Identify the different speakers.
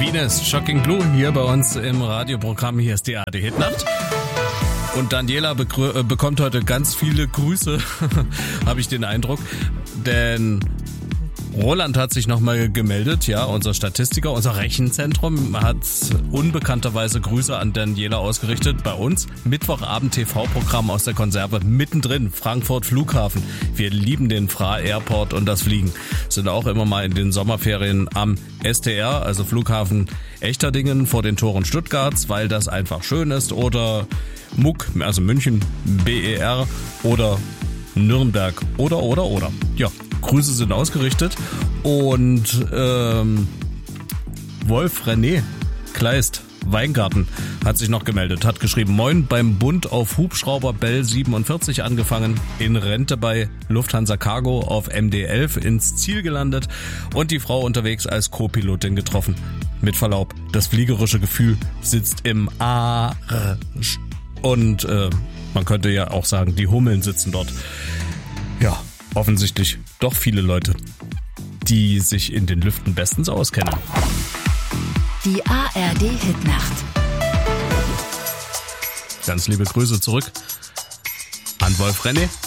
Speaker 1: Venus, Shocking Blue hier bei uns im Radioprogramm. Hier ist die ARD Hitnacht. Und Daniela bekommt heute ganz viele Grüße, habe ich den Eindruck. Denn Roland hat sich nochmal gemeldet, ja, unser Statistiker, unser Rechenzentrum hat unbekannterweise Grüße an Daniela ausgerichtet bei uns. Mittwochabend TV-Programm aus der Konserve, mittendrin, Frankfurt Flughafen. Wir lieben den FRA Airport und das Fliegen. Sind auch immer mal in den Sommerferien am STR, also Flughafen Echterdingen vor den Toren Stuttgarts, weil das einfach schön ist. Oder MUK, also München, BER oder Nürnberg oder. Ja. Grüße sind ausgerichtet und Wolf René Kleist Weingarten hat sich noch gemeldet, hat geschrieben: Moin, beim Bund auf Hubschrauber Bell 47 angefangen, in Rente bei Lufthansa Cargo auf MD-11 ins Ziel gelandet und die Frau unterwegs als Co-Pilotin getroffen. Mit Verlaub, das fliegerische Gefühl sitzt im Arsch und man könnte ja auch sagen, die Hummeln sitzen dort. Ja, offensichtlich doch viele Leute, die sich in den Lüften bestens auskennen.
Speaker 2: Die ARD Hitnacht.
Speaker 1: Ganz liebe Grüße zurück an Wolf René.